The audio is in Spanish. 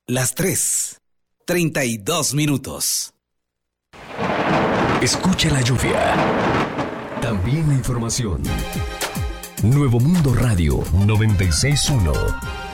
Las 3:32. Escucha la lluvia. También la información. Nuevo Mundo Radio 96.1.